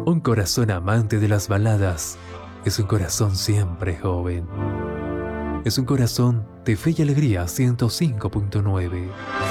Un corazón amante de las baladas es un corazón siempre joven. Es un corazón de Fe y Alegría 105.9.